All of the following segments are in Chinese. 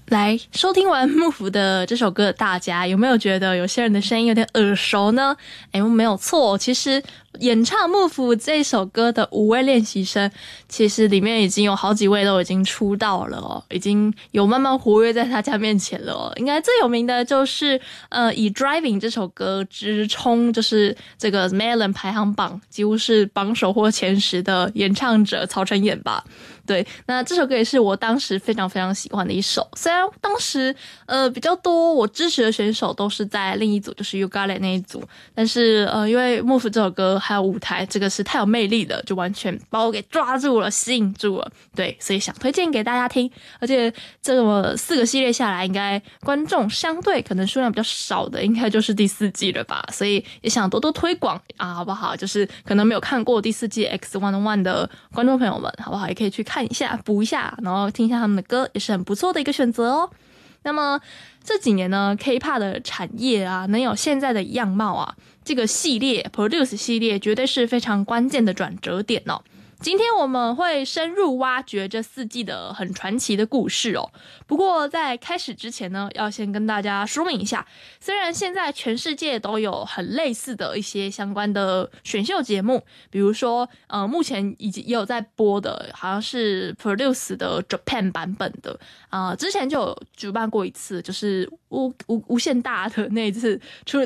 来收听完幕府的这首歌的大家，有没有觉得有些人的声音有点耳熟呢？没有错，其实演唱幕府这首歌的5位练习生，其实里面已经有好几位都已经出道了哦，已经有慢慢活跃在大家面前了哦。应该最有名的就是以 Driving 这首歌直冲就是这个 Melon 排行榜几乎是榜首或前10的演唱者曹承衍吧。对，那这首歌也是我当时非常非常喜欢的一首。虽然当时比较多我支持的选手都是在另一组，就是 You Got It 那一组，但是因为幕府这首歌还有舞台，这个是太有魅力了，就完全把我给抓住了，吸引住了。对，所以想推荐给大家听。而且这么4个系列下来，应该观众相对可能数量比较少的，应该就是第4季了吧。所以也想多多推广啊，好不好？就是可能没有看过第4季 X101 的观众朋友们，好不好？也可以去看一下，补一下，然后听一下他们的歌，也是很不错的一个选择哦。那么这几年呢 K-pop 的产业啊，能有现在的样貌啊，这个系列 Produce 系列绝对是非常关键的转折点哦。今天我们会深入挖掘这4季的很传奇的故事哦。不过在开始之前呢，要先跟大家说明一下，虽然现在全世界都有很类似的一些相关的选秀节目，比如说目前也有在播的，好像是 Produce 的 Japan 版本的之前就有举办过一次，就是无限大的那一次出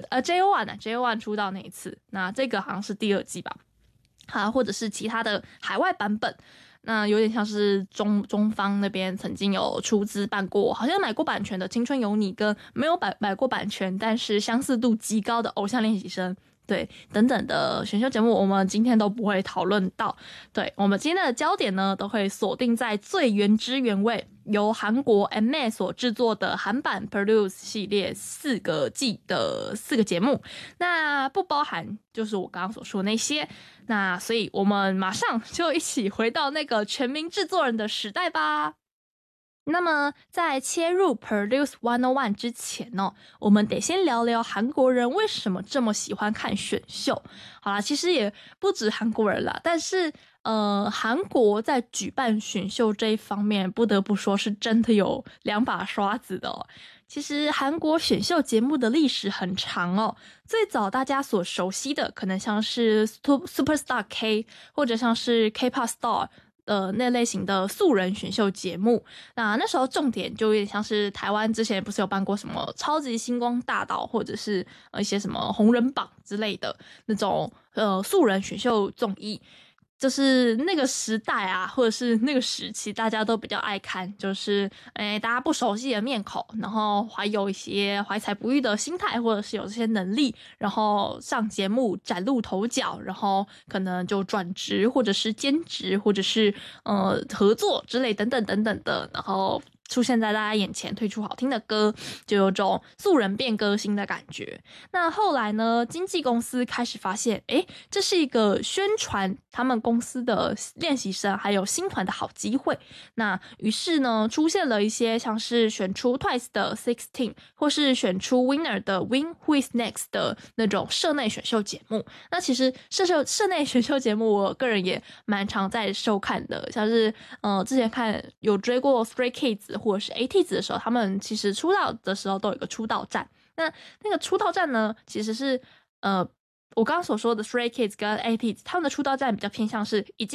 JO1 出道那一次，那这个好像是第2季吧。或者是其他的海外版本，那有点像是中方那边曾经有出资办过，好像买过版权的《青春有你》跟没有买过版权但是相似度极高的《偶像练习生》，对，等等的选秀节目，我们今天都不会讨论到。对，我们今天的焦点呢，都会锁定在最原汁原味由韩国 M-ME 所制作的韩版 Produce 系列4个季的4个节目，那不包含就是我刚刚所说的那些。那所以我们马上就一起回到那个全民制作人的时代吧。那么在切入 Produce 101之前呢，我们得先聊聊韩国人为什么这么喜欢看选秀。好啦，其实也不止韩国人啦，但是韩国在举办选秀这一方面，不得不说是真的有2把刷子的哦。其实韩国选秀节目的历史很长哦，最早大家所熟悉的可能像是 Superstar K 或者像是 K-pop Star那类型的素人选秀节目。那时候重点就有点像是台湾之前不是有办过什么超级星光大道或者是一些什么红人榜之类的那种素人选秀综艺，就是那个时代啊，或者是那个时期，大家都比较爱看，就是大家不熟悉的面孔，然后还有一些怀才不遇的心态，或者是有这些能力，然后上节目崭露头角，然后可能就转职，或者是兼职，或者是合作之类等等等等的，然后出现在大家眼前，推出好听的歌，就有种素人变歌星的感觉。那后来呢，经纪公司开始发现，这是一个宣传他们公司的练习生还有新团的好机会。那于是呢，出现了一些像是选出 Twice 的 16， 或是选出 Winner 的 Win Who Is Next 的那种社内选秀节目。那其实社内选秀节目，我个人也蛮常在收看的，像是之前看有追过 Stray Kids 或者是 ATEEZ 的时候，他们其实出道的时候都有一个出道战。那个出道战呢，其实是我刚刚所说的 Stray Kids 跟 ATEEZ 他们的出道战比较偏向是已经